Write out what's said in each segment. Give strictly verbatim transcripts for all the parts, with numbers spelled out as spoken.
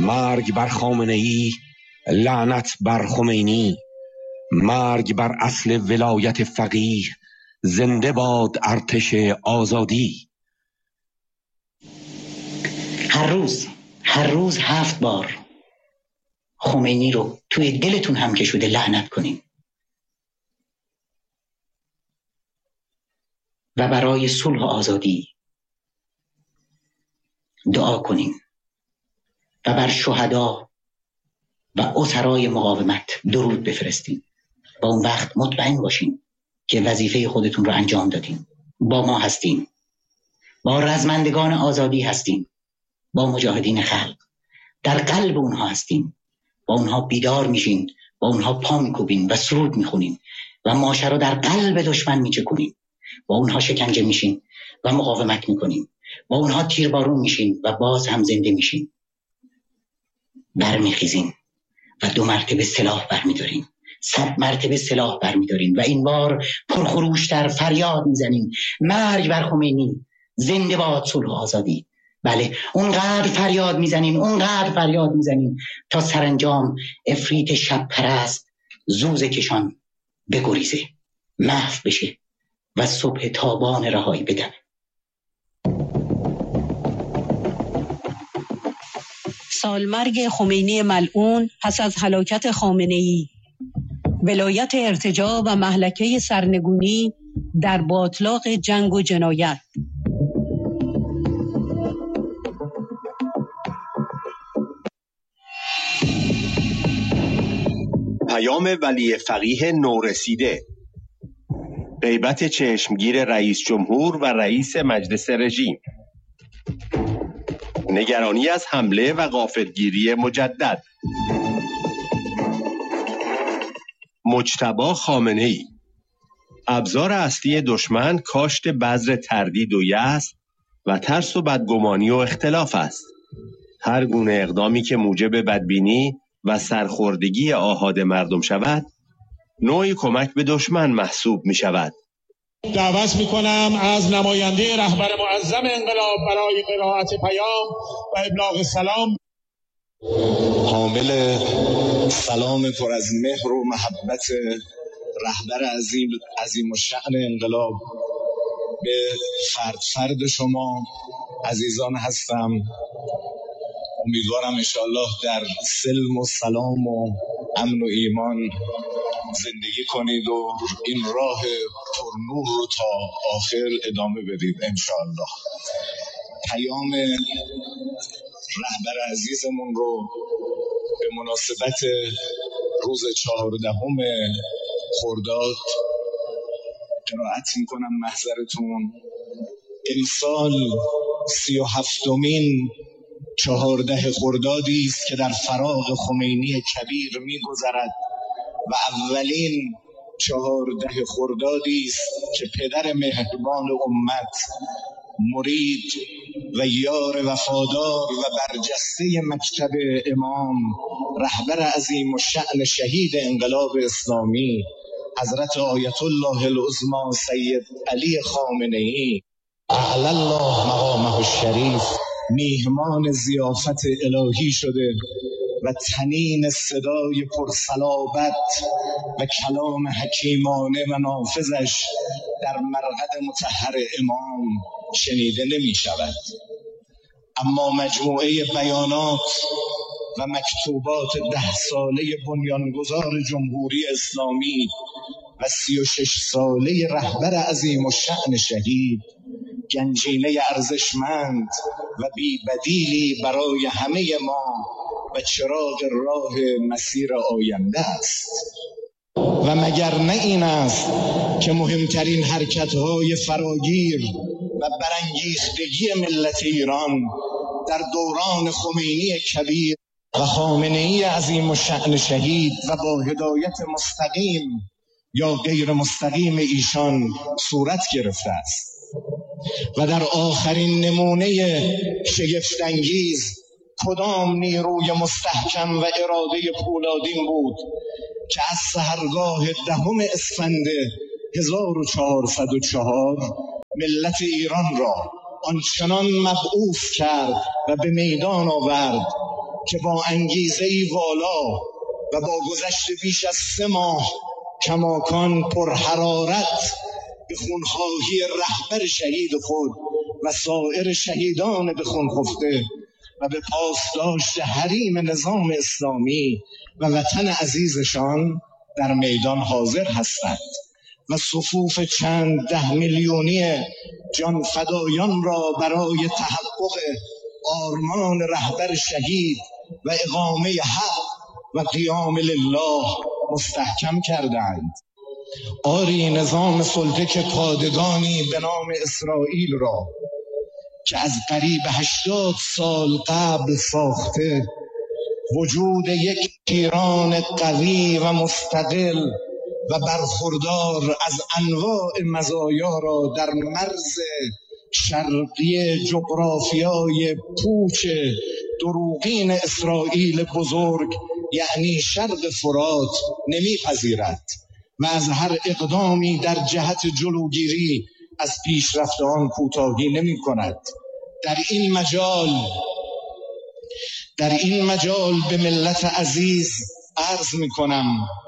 مرگ بر خامنه‌ای، لعنت بر خمینی. مرگ بر اصل ولایت فقیه، زنده باد ارتش آزادی. هر روز هر روز هفت بار خمینی رو توی دلتون هم که شده لعنت کنین و برای صلح و آزادی دعا کنین و بر شهدا و اسرای مقاومت درود بفرستین. با اون وقت مطمئن باشین که وظیفه خودتون رو انجام دادین. با ما هستین، با رزمندگان آزادی هستین، با مجاهدین خلق در قلب اونها هستین. با اونها بیدار میشین، با اونها پا میکوبین و سرود میخونین و ماشه رو در قلب دشمن میچکونین. با اونها شکنجه میشین و مقاومت میکنین. با اونها تیربارون میشین و باز هم زنده میشین. برمیخیزین و دو مرتبه سلاح برمیدارین، صد مرتبه سلاح برمیدارین و این بار پرخروشتر فریاد میزنین: مرگ بر خمینی، زنده باد صلح و آزادی. بله، اونقدر فریاد میزنین، اونقدر فریاد میزنین تا سرانجام افریت شب پرست زوزه کشان بگریزه، محو بشه و صبح تابان رهایی بدمه. سالمرگ خمینی ملعون پس از هلاکت خامنه‌ای، ولایت ارتجاع و مهلکه سرنگونی در باطلاق جنگ و جنایت. پیام ولی فقیه نورسیده. غیبت چشمگیر رئیس جمهور و رئیس مجلس رژیم. نگرانی از حمله و غافلگیری مجدد. مجتبی خامنه‌ای: ابزار اصلی دشمن کاشت بذر تردید و یأس و ترس و بدگمانی و اختلاف است. هر گونه اقدامی که موجب بدبینی و سرخوردگی آحاد مردم شود، نوعی کمک به دشمن محسوب می شود. دعوت می کنم از نماینده رهبر معظم انقلاب برای قرائت پیام و ابلاغ سلام. حامل سلام پر از مهر و محبت رهبر عظیم عظیم الشأن انقلاب به فرد فرد شما عزیزان هستم. امیدوارم انشاءالله در سلم و سلام و امن و ایمان زندگی کنید و این راه پرنور رو تا آخر ادامه بدید انشاءالله. پیام رهبر عزیزمون رو به مناسبت روز چهاردهم خرداد قرائت میکنم محضرتون. امسال سی و هفتمین چهارده خردادی است که در فراق خمینی کبیر میگذرد و اولین چهارده خردادی است که پدر مهربان امت، مرید و یار وفادار و برجسته مکتب امام، رهبر عظیم الشأن شهید انقلاب اسلامی حضرت آیت الله العظمی سید علی خامنه‌ای اعلی الله مقامه الشریف میهمان ضیافت الهی شده و طنین صدای پرصلابت و کلام حکیمانه و نافذش در مرقد مطهر امام شنیده نمی شود. اما مجموعه بیانات و مکتوبات ده ساله بنیانگذار جمهوری اسلامی و سی و شش ساله رهبر عظیم الشأن شهید گنجینه ارزشمند و بی بدیلی برای همه ما و چراغ راه مسیر آینده است. و مگر نه این است که مهمترین حرکت‌های فراگیر و برانگیختگی ملت ایران در دوران خمینی کبیر و خامنه‌ای عظیم الشأن شهید و با هدایت مستقیم یا غیر مستقیم ایشان صورت گرفته است و در آخرین نمونه شگفت‌انگیز کدام نیروی مستحکم و اراده پولادین بود که از سحرگاه دهم اسفند هزار و چهارصد و چهار ملت ایران را آنچنان مبعوث کرد و به میدان آورد که با انگیزه‌ای والا و با گذشت بیش از سه ماه کماکان پر حرارت به خونخواهی رهبر شهید خود و سایر شهیدان به خون خفته و به پاسداشت حریم نظام اسلامی و وطن عزیزشان در میدان حاضر هستند و صفوف چند ده میلیونی جان فدایان را برای تحقق آرمان رهبر شهید و اقامه حق و قیام لله مستحکم کردند. آری نظام سلطه که پادگانی به نام اسرائیل را که از قریب هشتاد سال قبل ساخته، وجود یک ایران قوی و مستقل و برخوردار از انواع مزایا را در مرز شرقی جغرافیای پوچ دروغین اسرائیل بزرگ یعنی شرق فرات نمیپذیرد و از هر اقدامی در جهت جلوگیری از پیشرفت آن کوتاهی نمی کند. در این مجال در این مجال به ملت عزیز عرض می کنم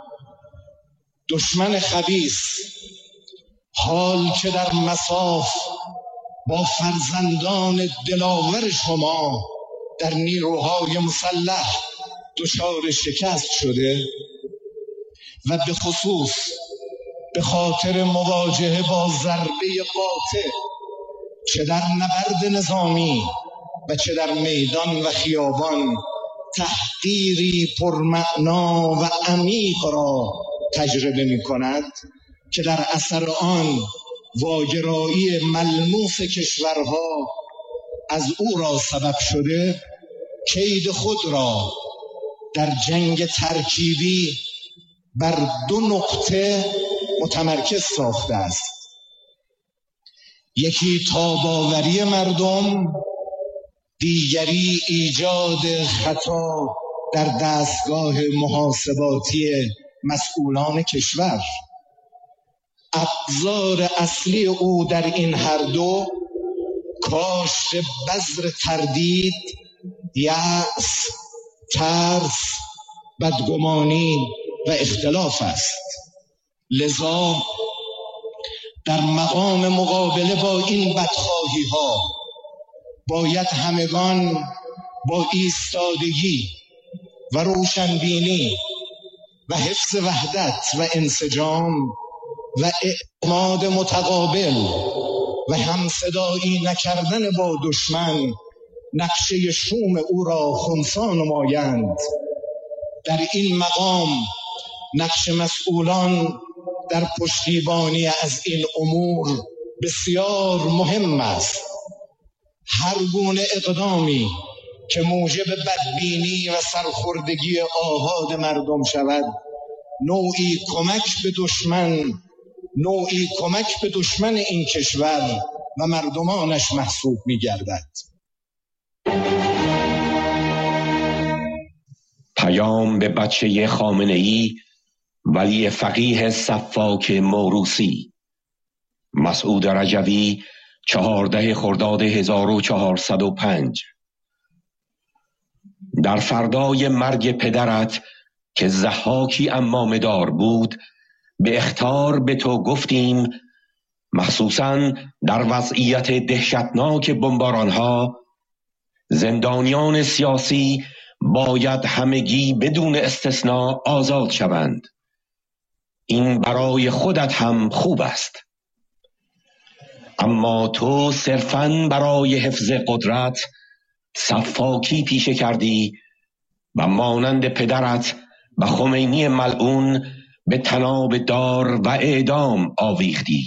دشمن خبیث حال که در مصاف با فرزندان دلاور شما در نیروهای مسلح دچار شکست شده و به خصوص به خاطر مواجهه با ضربه قاطع چه در نبرد نظامی و چه در میدان و خیابان تحقیری پرمعنا و عمیق را تجربه می کند که در اثر آن واگرایی ملموس کشورها از او را سبب شده کید خود را در جنگ ترکیبی بر دو نقطه متمرکز ساخته است. یکی تاباوری مردم، دیگری ایجاد خطا در دستگاه محاسباتی مسئولان کشور. ابزار اصلی او در این هر دو کاشت بذر تردید، یأس، ترس، بدگمانی و اختلاف است. لذا در مقام مقابله با این بدخواهی ها باید همگان با ایستادگی و روشنبینی و حفظ وحدت و انسجام و اعتماد متقابل و همصدایی نکردن با دشمن نقشه شوم او را خنثی نمایند. در این مقام نقش مسئولان در پشتیبانی از این امور بسیار مهم است. هر گونه اقدامی که موجب بدبینی و سرخوردگی آحاد مردم شود نوعی کمک به دشمن نوعی کمک به دشمن این کشور و مردمانش محسوب می گردد. پیام به بچه خامنه‌ای، ولی فقیه سفاک موروثی. مسعود رجوی، چهارده خرداد هزار و چهارصد و پنج. در فردای مرگ پدرت که ضحاکی امامه دار بود، به اخطار به تو گفتیم مخصوصاً در وضعیت دهشتناک بمبارانها زندانیان سیاسی باید همگی بدون استثناء آزاد شوند. این برای خودت هم خوب است، اما تو صرفاً برای حفظ قدرت سفاکی پیشه کردی و مانند پدرت و خمینی ملعون به طناب دار و اعدام آویختی.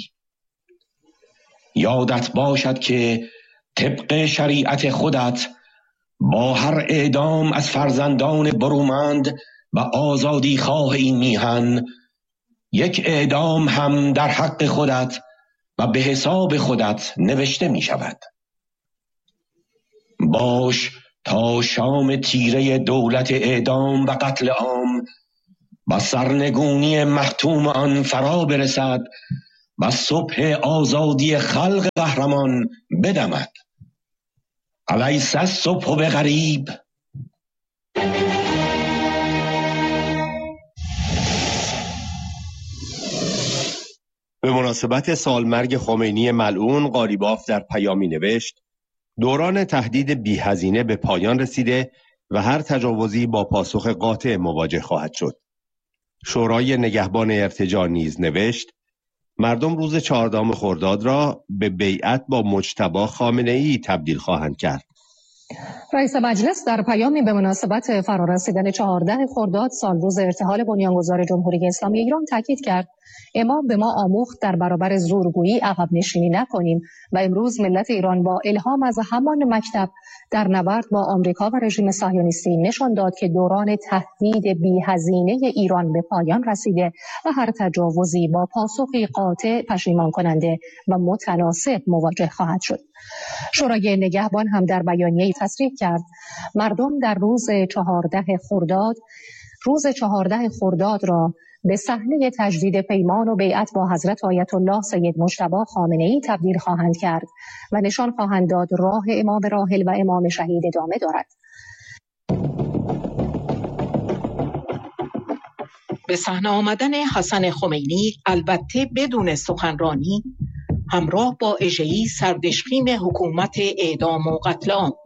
یادت باشد که طبق شریعت خودت با هر اعدام از فرزندان برومند و آزادی خواه این میهن یک اعدام هم در حق خودت و به حساب خودت نوشته می شود. باش تا شام تیره دولت اعدام و قتل عام و سرنگونی محتوم آن فرا برسد و صبح آزادی خلق قهرمان بدمد. الیس الصبح بقریب؟ به مناسبت سالمرگ خمینی ملعون، قالیباف در پیامی نوشت: دوران تهدید بی‌هزینه به پایان رسیده و هر تجاوزی با پاسخ قاطع مواجه خواهد شد. شورای نگهبان ارتجاع نیز نوشت: مردم روز چهاردهم خرداد را به بیعت با مجتبی خامنه‌ای تبدیل خواهند کرد. رئیس مجلس در پیامی به مناسبت فرارسیدن چهاردهم خرداد سال روز ارتحال بنیانگذار جمهوری اسلامی ایران تاکید کرد: امام به ما آموخت در برابر زورگویی عقب نشینی نکنیم و امروز ملت ایران با الهام از همان مکتب در نبرد با آمریکا و رژیم صهیونیستی نشان داد که دوران تهدید بی‌هزینه ایران به پایان رسیده و هر تجاوزی با پاسخی قاطع، پشیمان کننده و متناسب مواجه خواهد شد. شورای نگهبان هم در بیانیه‌ای تصریح کرد: مردم در روز چهاردهم خرداد روز چهاردهم خرداد را به صحنه تجدید پیمان و بیعت با حضرت آیت الله سید مجتبی خامنه‌ای تبدیل خواهند کرد و نشان خواهند داد راه امام راحل و امام شهید ادامه دارد. به صحنه آمدن حسن خمینی، البته بدون سخنرانی، همراه با اژه‌ای سردشخیم حکومت اعدام و قتل عام،